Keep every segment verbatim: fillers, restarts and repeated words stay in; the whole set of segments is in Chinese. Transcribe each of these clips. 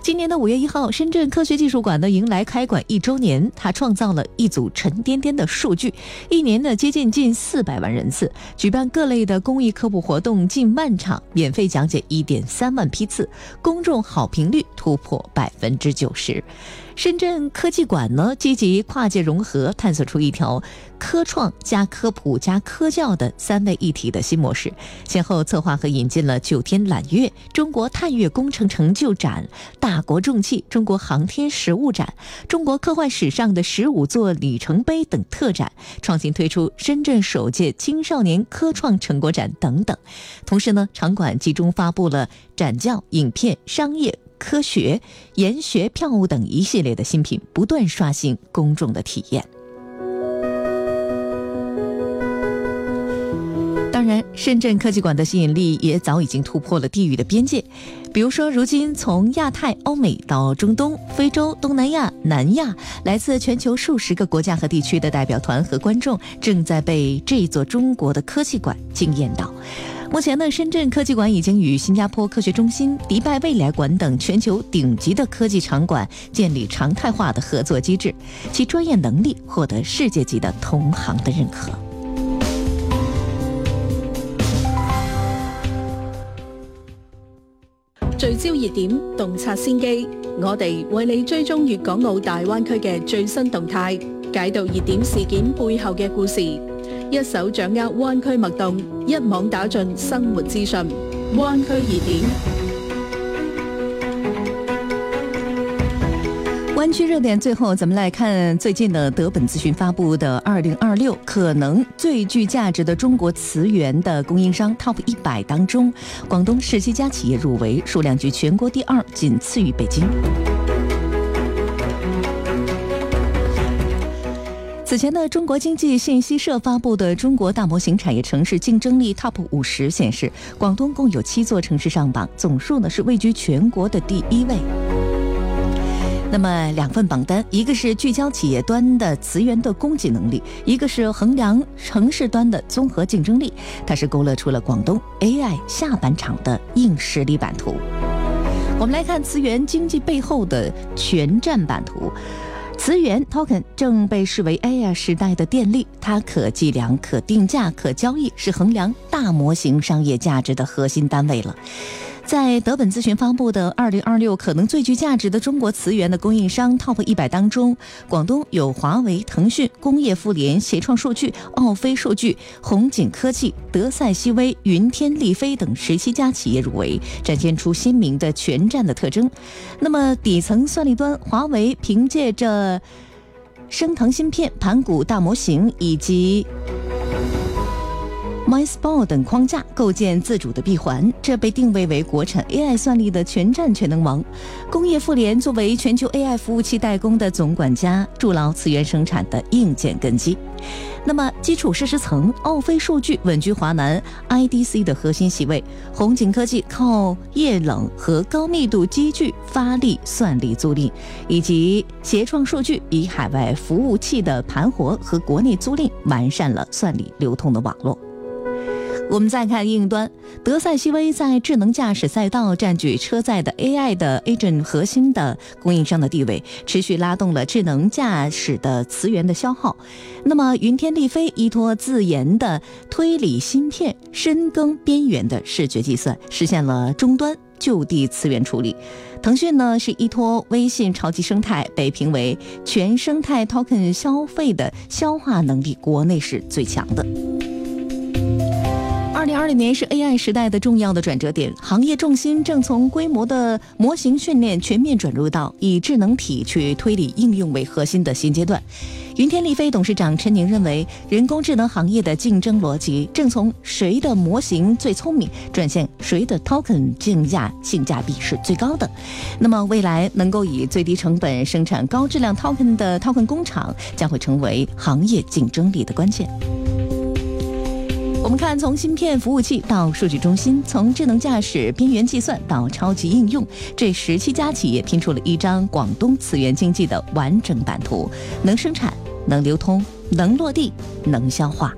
今年的五月一号，深圳科学技术馆呢迎来开馆一周年，它创造了一组沉甸甸的数据，一年呢接近近四百万人次，举办各类的公益科普活动近万场，免费讲解一点三万批次，公众好评率突破百分之九十。深圳科技馆呢，积极跨界融合，探索出一条科创加科普加科教的三位一体的新模式，先后策划和引进了九天揽月、中国探月工程成就展、大国重器中国航天实物展、中国科幻史上的十五座里程碑等特展，创新推出深圳首届青少年科创成果展等等。同时呢，场馆集中发布了展教、影片、商业、科学、研学票务等一系列的新品，不断刷新公众的体验。当然，深圳科技馆的吸引力也早已经突破了地域的边界。比如说，如今从亚太、欧美到中东、非洲、东南亚、南亚，来自全球数十个国家和地区的代表团和观众，正在被这座中国的科技馆惊艳到。目前呢，深圳科技馆已经与新加坡科学中心、迪拜未来馆等全球顶级的科技场馆建立常态化的合作机制，其专业能力获得世界级的同行的认可。 聚焦熱點，洞察先機，我哋為你追蹤粵港澳大灣區嘅最新動態，解讀熱點事件背後嘅故事，一手掌握灣區脈動，一網打盡生活資訊。灣區熱點。 灣區熱點，最後咱們來看最近的德本資訊發布的二零二六可能最具價值的中國磁源的供應商 Top 一百當中，廣東十七家企業入圍，數量居全國第二，僅次於北京。此前呢，中國經濟信息社發布的中國大模型產業城市競爭力 Top 五十顯示，廣東共有七座城市上榜，總數呢是位居全國的第一位。那麼兩份榜單，一個是聚焦企業端的磁源的供給能力，一個是衡量城市端的綜合競爭力，它是勾勒出了廣東 A I 下半場的硬實力版圖。我們來看磁源經濟背後的全站版圖。磁源 token 正被視為 A I 時代的電力，它可計量、可定價、可交易，是衡量大模型商業價值的核心單位了。在德本諮詢發布的二零二六可能最具價值的中國磁源的供應商 Top 一百當中，廣東有華為、騰訊、工業富聯、協創數據、奧飛數據、紅景科技、德賽西威、雲天力飛等十七家企業入圍，展現出鮮明的全站的特徵。那麼底層算力端，華為憑借着升騰芯片、盤古大模型以及MySpot 等框架構建自主的閉環，這被定位為國產 A I 算力的全站全能王。工業富聯作為全球 A I 服務器代工的總管家，築牢磁源生產的硬件根基。那麼基礎設施層，奧飛數據穩居華南 I D C 的核心席位，紅景科技靠液冷和高密度機具發力算力租賃，以及協創數據以海外服務器的盤活和國內租賃完善了算力流通的網絡。我們再看應用端，德賽西威在智能駕駛賽道佔據車載的 A I 的 agent 核心的供應商的地位，持續拉動了智能駕駛的磁源的消耗。那麼雲天力飛依託自研的推理芯片，深耕邊緣的視覺計算，實現了終端就地磁源處理。騰訊呢是依託微信超級生態，被評為全生態 token 消費的消化能力國內是最強的。二零二零年是 A I 時代的重要的轉折點，行業重心正從規模的模型訓練全面轉入到以智能體去推理應用為核心的新階段。雲天力飛董事長陳寧認為，人工智能行業的競爭邏輯正從誰的模型最聰明轉向誰的 token 競價性價比是最高的。那麼未來能夠以最低成本生產高質量 token 的 token 工廠將會成為行業競爭力的關鍵。我們看，從芯片服務器到數據中心，從智能駕駛邊緣計算到超級應用，這十七家企業拼出了一張廣東磁源經濟的完整版圖，能生產、能流通、能落地、能消化。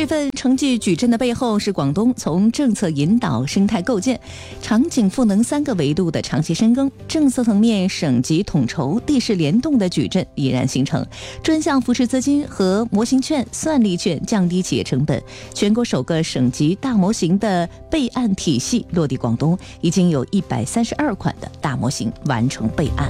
这份城际矩阵的背后，是广东从政策引导、生态构建、场景赋能三个维度的长期深耕。政策层面省级统筹、地势联动的矩阵已然形成，专项扶持资金和模型券、算力券降低企业成本。全国首个省级大模型的备案体系落地广东，已经有一百三十二款的大模型完成备案。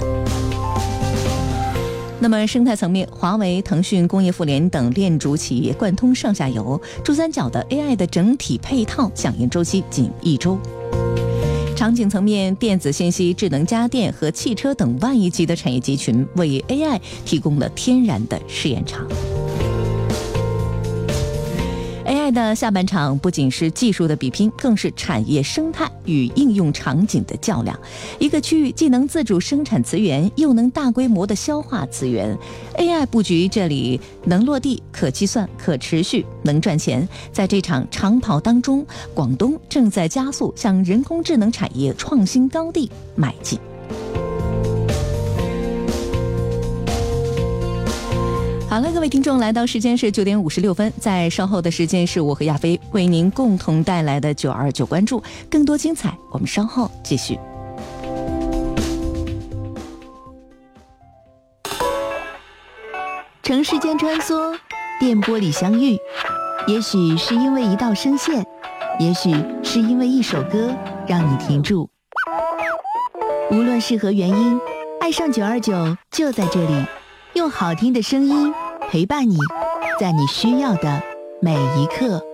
那么生态层面，华为、腾讯、工业妇联等链主企业贯通上下游，珠三角的 A I 的整体配套响应周期仅一周。场景层面，电子信息、智能家电和汽车等万亿级的产业集群为 A I 提供了天然的试验场。A I 的下半场不仅是技术的比拼，更是产业生态与应用场景的较量。一个区域既能自主生产资源，又能大规模的消化资源。A I 布局这里能落地、可计算、可持续、能赚钱。在这场长跑当中，广东正在加速向人工智能产业创新高地迈进。好了，各位听众，来到时间是九点五十六分，在稍后的时间是我和亚飞为您共同带来的九二九关注，更多精彩我们稍后继续。 城市间穿梭，电波里相遇，也许是因为一道声线，也许是因为一首歌让你停住。无论是何原因，爱上九二九就在这里，用好听的声音陪伴你，在你需要的每一刻。